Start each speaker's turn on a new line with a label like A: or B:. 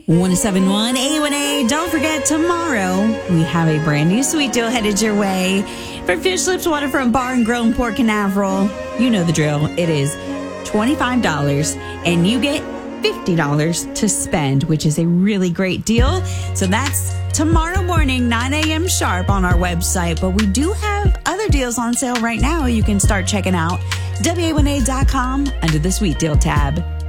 A: 1071 A1A. Don't forget, tomorrow we have a brand new sweet deal headed your way for Fish Lips Waterfront Bar and Grill in Port Canaveral. You know the drill. It is $25 and you get $50 to spend, which is a really great deal. So that's tomorrow morning, 9 a.m. sharp on our website. But we do have other deals on sale right now. You can start checking out WA1A.com under the Sweet Deal tab.